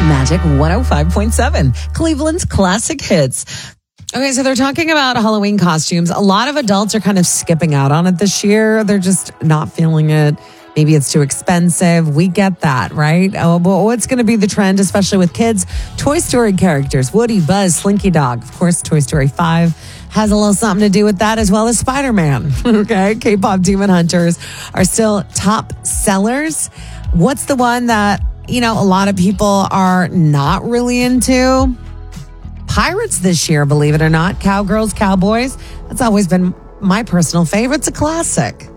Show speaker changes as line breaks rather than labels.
Magic 105.7, Cleveland's classic hits. Okay, so they're talking about Halloween costumes. A lot of adults are kind of skipping out on it this year. They're just not feeling it. Maybe it's too expensive. We get that, right? Oh, but what's going to be the trend, especially with kids? Toy Story characters, Woody, Buzz, Slinky Dog. Of course, Toy Story 5 has a little something to do with that, as well as Spider-Man. Okay, K-pop Demon Hunters are still top sellers. What's the one that, a lot of people are not really into? Pirates this year, believe it or not. Cowgirls, Cowboys. That's always been my personal favorite. It's a classic.